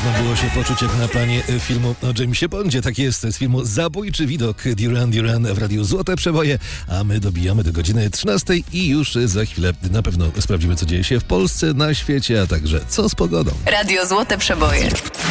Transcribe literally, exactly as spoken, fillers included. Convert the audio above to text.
Można było się poczuć jak na planie filmu o Jamesie Bondzie. Tak jest, z filmu Zabójczy widok. Duran Duran w Radiu Złote Przeboje, a my dobijamy do godziny trzynastej i już za chwilę na pewno sprawdzimy, co dzieje się w Polsce, na świecie, a także co z pogodą. Radio Złote Przeboje.